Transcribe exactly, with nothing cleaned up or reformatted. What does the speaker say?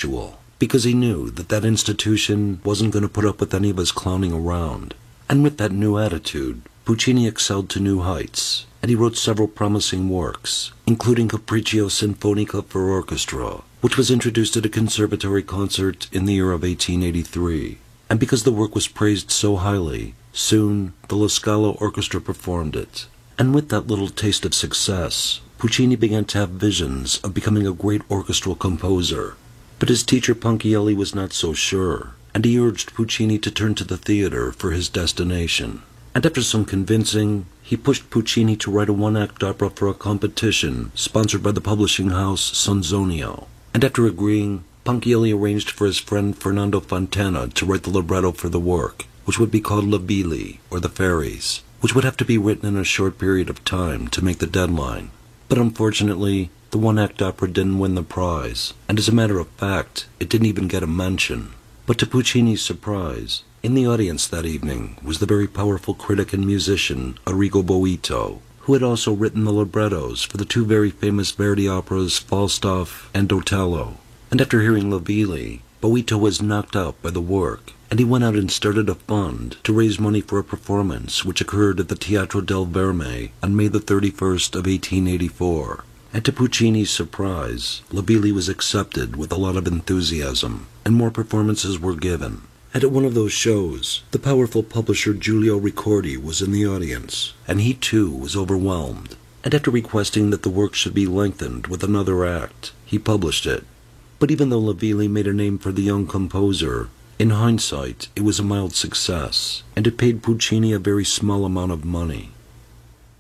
intellectual, because he knew that that institution wasn't going to put up with any of his clowning around. And with that new attitude, Puccini excelled to new heights, and he wrote several promising works, including Capriccio Sinfonica for Orchestra, which was introduced at a conservatory concert in the year of eighteen eighty-three. And because the work was praised so highly, soon the La Scala Orchestra performed it. And with that little taste of success, Puccini began to have visions of becoming a great orchestral composer. But his teacher Ponchielli was not so sure, and he urged Puccini to turn to the theater for his destination. And after some convincing, he pushed Puccini to write a one-act opera for a competition sponsored by the publishing house Sonzonio. And after agreeing, Ponchielli arranged for his friend Fernando Fontana to write the libretto for the work, which would be called Le Billi, or The Fairies, which would have to be written in a short period of time to make the deadline. But unfortunately, the one-act opera didn't win the prize, and as a matter of fact, it didn't even get a mention. But to Puccini's surprise, in the audience that evening was the very powerful critic and musician Arrigo Boito, who had also written the librettos for the two very famous Verdi operas Falstaff and Otello. And after hearing Le Billi, Boito was knocked out by the work, and he went out and started a fund to raise money for a performance which occurred at the Teatro del Verme on May the thirty-first of eighteen eighty-four. And to Puccini's surprise, Le Billi was accepted with a lot of enthusiasm, and more performances were given. And at one of those shows, the powerful publisher Giulio Ricordi was in the audience, and he too was overwhelmed. And after requesting that the work should be lengthened with another act, he published it. But even though Le Billi made a name for the young composer, in hindsight it was a mild success, and it paid Puccini a very small amount of money.